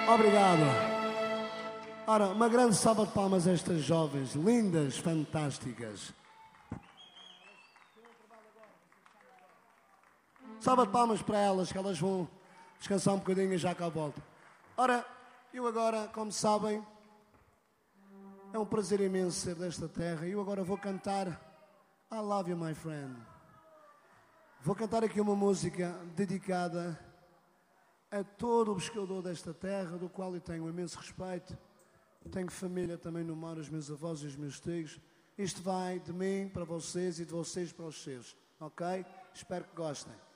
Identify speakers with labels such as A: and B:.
A: Obrigado. Ora, uma grande salva de palmas a estas jovens, lindas, fantásticas. Salva de palmas para elas, que elas vão descansar um bocadinho e já cá volto. Ora, eu agora, como sabem, é um prazer imenso ser desta terra. Eu agora vou cantar I Love You, My Friend. Vou cantar aqui uma música dedicada a todo o pescador desta terra, do qual eu tenho imenso respeito. Tenho família também no mar, os meus avós e os meus tios. Isto vai de mim para vocês e de vocês para os seus, ok? Espero que gostem.